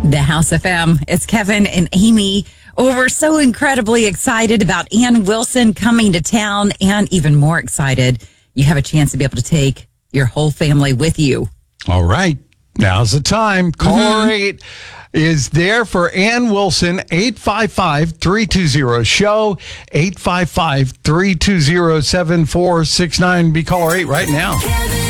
The House FM. It's Kevin and Amy. Oh, we're so incredibly excited about Ann Wilson coming to town, and even more excited, you have a chance to be able to take your whole family with you. All right. Now's the time. Caller 8 is there for Ann Wilson, 855-320-SHOW, 855-320-7469. Be caller 8 right now.